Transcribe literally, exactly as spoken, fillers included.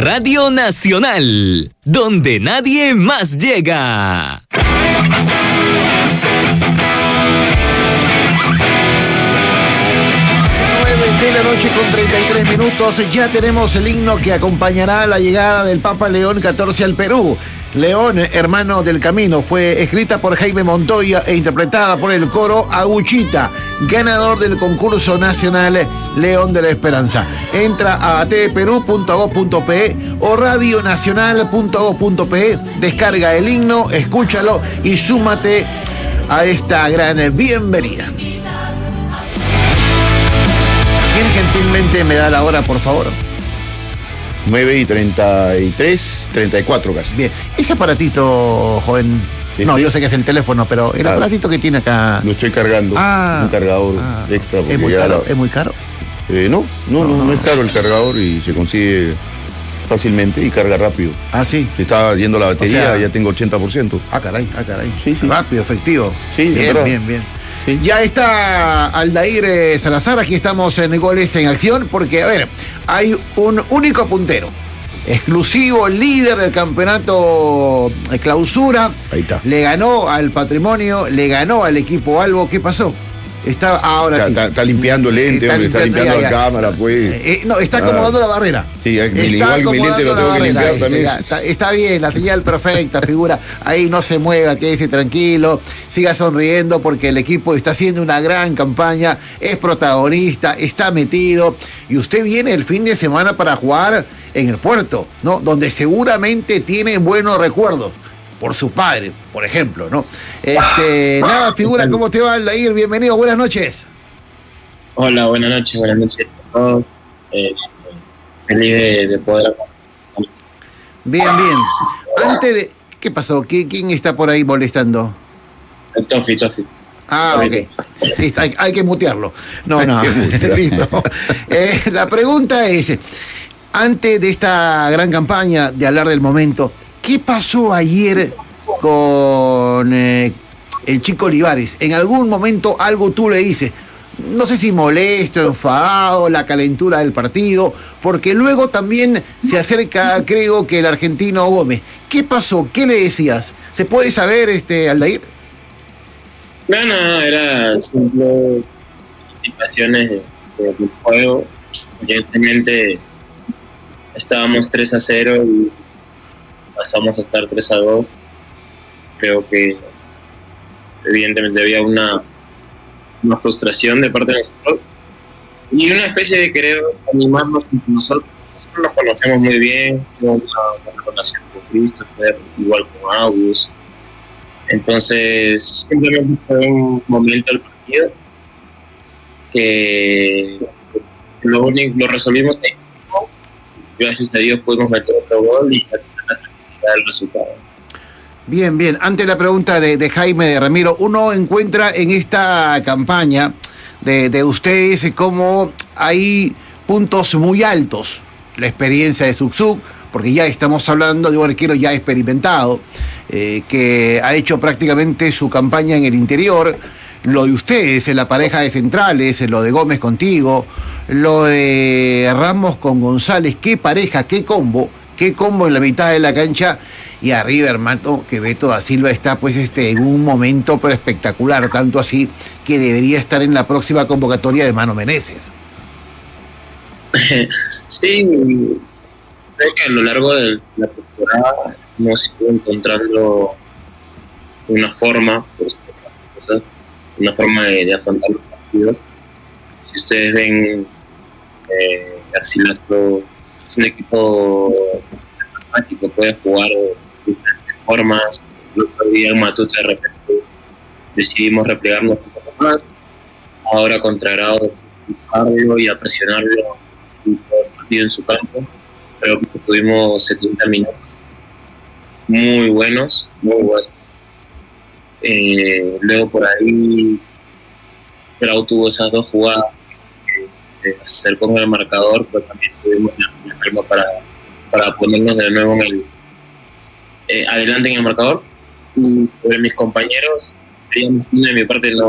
Radio Nacional, donde nadie más llega. De la noche con treinta y tres minutos, ya tenemos el himno que acompañará la llegada del Papa León catorce al Perú. León, hermano del camino, fue escrita por Jaime Montoya e interpretada por el coro Aguchita, ganador del concurso nacional León de la Esperanza. Entra a t perú punto gob punto pe o radionacional punto gob punto pe, descarga el himno, escúchalo y súmate a esta gran bienvenida. ¿Quién gentilmente me da la hora, por favor? nueve y treinta y tres, treinta y cuatro casi. Bien, ese aparatito, joven. ¿Este? No, yo sé que es el teléfono, pero el claro. aparatito que tiene acá. Lo estoy cargando. Ah, un cargador ah, extra. ¿Es muy caro? La... ¿Es muy caro? Eh, no, no, no, no, no es caro el cargador y se consigue fácilmente y carga rápido. Ah, sí. Se está yendo la batería, o sea, ya tengo ochenta por ciento. Ah, caray, ah, caray. Sí, sí. Rápido, efectivo. Sí, bien, verdad. bien, bien. Sí. Ya está Aldair Salazar, aquí estamos en Goles en Acción, porque, a ver, hay un único puntero, exclusivo, líder del campeonato de clausura. Ahí está. Le ganó al Patrimonio, le ganó al equipo Albo. ¿Qué pasó? Está ahora está, sí. Está, está limpiando el lente, está, está limpiando, limpiando la ya, cámara, pues. Eh, no, está acomodando ah. la barrera. Sí, está igual que mi lente lo tengo que limpiar sí, también. Sí, está, está bien, la señal perfecta, figura. Ahí no se mueva, quédese tranquilo, siga sonriendo porque el equipo está haciendo una gran campaña, es protagonista, está metido. Y usted viene el fin de semana para jugar en el Puerto, ¿no? Donde seguramente tiene buenos recuerdos. Por su padre, por ejemplo, ¿no? Este, nada, figura, ¿cómo te va, Aldair? Bienvenido, buenas noches. Hola, buenas noches, buenas noches a todos. Eh, feliz de, de poder... Bien, bien. Antes de... ¿Qué pasó? ¿Quién está por ahí molestando? El Tofi, Tofi. Ah, ok. Listo, hay, hay que mutearlo. No, no, listo. Eh, la pregunta es, antes de esta gran campaña de hablar del momento, ¿qué pasó ayer con eh, el chico Olivares? En algún momento algo tú le dices, no sé si molesto, enfadado, la calentura del partido, porque luego también se acerca, creo que el argentino Gómez. ¿Qué pasó? ¿Qué le decías? ¿Se puede saber, este, Aldair? No, no, era simple anticipaciones de, de, del juego. Evidentemente estábamos tres a cero y pasamos a estar tres a dos. Creo que evidentemente había una, una frustración de parte de nosotros y una especie de querer animarnos entre nosotros. Nosotros nos conocemos muy bien, tenemos una buena relación con Cristo, igual con August. Entonces, simplemente fue un momento del partido que lo único lo resolvimos ahí. Gracias a Dios pudimos meter otro gol y el resultado. Bien, bien. Ante la pregunta de, de Jaime de Ramiro, uno encuentra en esta campaña de, de ustedes como hay puntos muy altos. La experiencia de Zuczuk, porque ya estamos hablando de un arquero ya experimentado, eh, que ha hecho prácticamente su campaña en el interior. Lo de ustedes, en la pareja de centrales, lo de Gómez contigo, lo de Ramos con González, qué pareja, qué combo. Qué combo en la mitad de la cancha y arriba, hermano, que Beto da Silva está pues este en un momento pero espectacular, tanto así que debería estar en la próxima convocatoria de Mano Meneses. Sí, creo que a lo largo de la temporada hemos ido encontrando una forma, pues, una forma de, de afrontar los partidos. Si ustedes ven, eh, Garcilaso es un equipo que puede jugar de diferentes formas. El otro día en Matute de repente decidimos replegarnos un poco más. Ahora contra Grado y a presionarlo todo el partido en su campo. Creo que tuvimos setenta minutos muy buenos, muy buenos. Eh, luego por ahí Grau tuvo esas dos jugadas que se acercó con el marcador, pero también tuvimos la calma para, para ponernos de nuevo en el eh, adelante en el marcador. Y sobre mis compañeros, de mi parte no